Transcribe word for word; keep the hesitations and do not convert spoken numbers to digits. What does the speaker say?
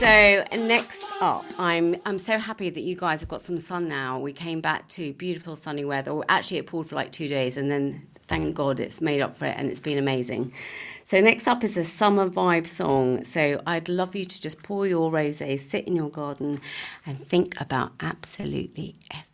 So next up, I'm I'm so happy that you guys have got some sun now. We came back to beautiful sunny weather. Well, actually, it poured for like two days, and then thank God it's made up for it, and it's been amazing. So next up is a summer vibe song. So I'd love you to just pour your rosé, sit in your garden, and think about absolutely everything.